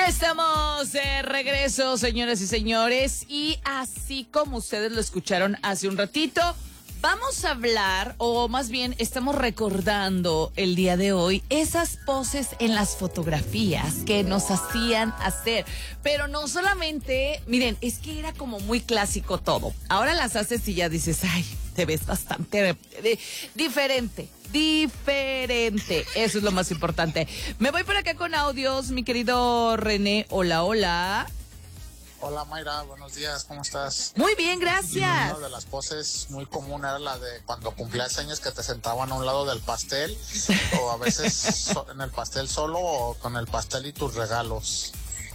Ya estamos de regreso, señoras y señores, y así como ustedes lo escucharon hace un ratito, vamos a hablar, o más bien estamos recordando el día de hoy, esas poses en las fotografías que nos hacían hacer. Pero no solamente, miren, es que era como muy clásico todo. Ahora las haces y ya dices, ay, te ves bastante diferente. Eso es lo más importante. Me voy por acá con audios, mi querido René. Hola, hola. Hola Mayra, buenos días, ¿cómo estás? Muy bien, gracias. Una de las poses muy común era la de cuando cumplías años que te sentaban a un lado del pastel o a veces en el pastel solo o con el pastel y tus regalos.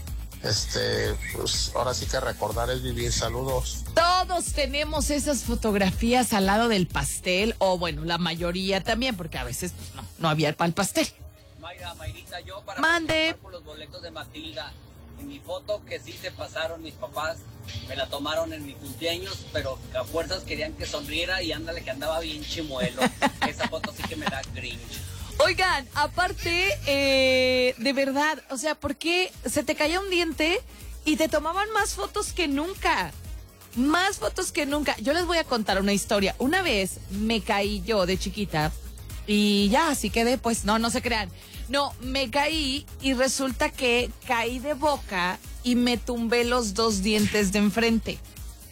Pues ahora sí que recordar es vivir. Saludos. Todos tenemos esas fotografías al lado del pastel, o bueno, la mayoría también, porque a veces pues, no había para el pastel. Mayrita, yo para Mande por los boletos de Matilda. En mi foto que sí se pasaron mis papás, me la tomaron en mi cumpleaños, pero a fuerzas querían que sonriera y ándale que andaba bien chimuelo. Esa foto sí que me da cringe. Oigan, aparte, de verdad, o sea, ¿por qué se te caía un diente y te tomaban más fotos que nunca? Más fotos que nunca. Yo les voy a contar una historia. Una vez me caí yo de chiquita y ya, así quedé, pues no se crean. No, me caí y resulta que caí de boca y me tumbé los dos dientes de enfrente.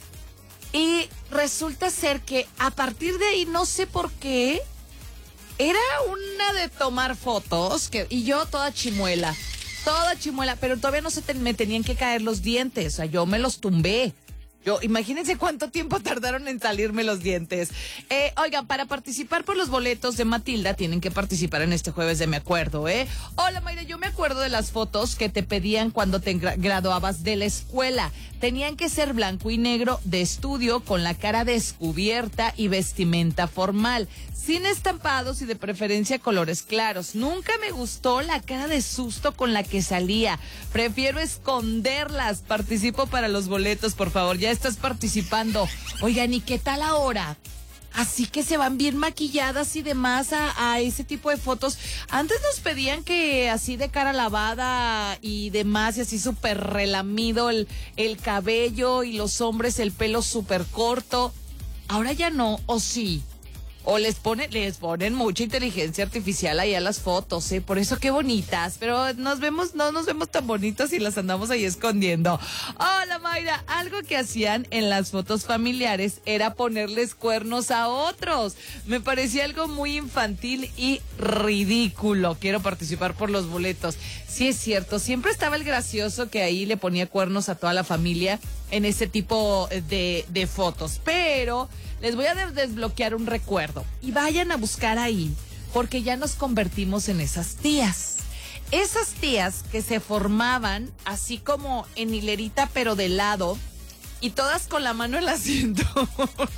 Y resulta ser que a partir de ahí, no sé por qué, era una de tomar fotos y yo toda chimuela, pero todavía no me tenían que caer los dientes, o sea, yo me los tumbé. Imagínense cuánto tiempo tardaron en salirme los dientes. Oigan, para participar por los boletos de Matilda, tienen que participar en este jueves de Me Acuerdo, ¿eh? Hola, Mayra, yo me acuerdo de las fotos que te pedían cuando te graduabas de la escuela. Tenían que ser blanco y negro, de estudio, con la cara descubierta y vestimenta formal, sin estampados y de preferencia colores claros. Nunca me gustó la cara de susto con la que salía. Prefiero esconderlas. Participo para los boletos, por favor. Ya estás participando. Oigan, ¿y qué tal ahora? Así que se van bien maquilladas y demás a ese tipo de fotos. Antes nos pedían que así de cara lavada y demás, y así súper relamido el cabello, y los hombres el pelo súper corto. Ahora ya no, ¿o sí? O les ponen mucha inteligencia artificial ahí a las fotos, ¿eh? Por eso qué bonitas, pero no nos vemos tan bonitos y las andamos ahí escondiendo. Hola, Mayra, algo que hacían en las fotos familiares era ponerles cuernos a otros. Me parecía algo muy infantil y ridículo. Quiero participar por los boletos. Sí, es cierto, siempre estaba el gracioso que ahí le ponía cuernos a toda la familia en ese tipo de fotos, pero les voy a desbloquear un recuerdo y vayan a buscar ahí, porque ya nos convertimos en esas tías. Esas tías que se formaban así como en hilerita pero de lado, y todas con la mano en la cintura.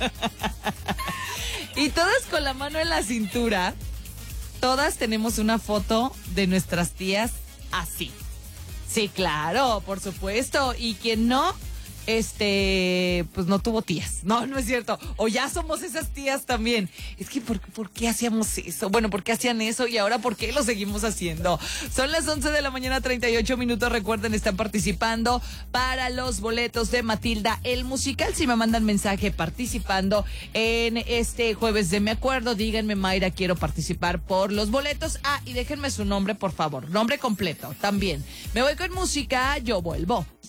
Y todas con la mano en la cintura. Todas tenemos una foto de nuestras tías así. Sí, claro, por supuesto. Y quien no, pues no tuvo tías. No es cierto. O ya somos esas tías también. Es que, ¿por qué hacíamos eso? Bueno, ¿por qué hacían eso? Y ahora, ¿por qué lo seguimos haciendo? Son las 11 de la mañana, 38 minutos. Recuerden, están participando para los boletos de Matilda, el musical. Si me mandan mensaje participando en este jueves de Me Acuerdo, díganme, Mayra, quiero participar por los boletos. Y déjenme su nombre, por favor. Nombre completo también. Me voy con música, yo vuelvo.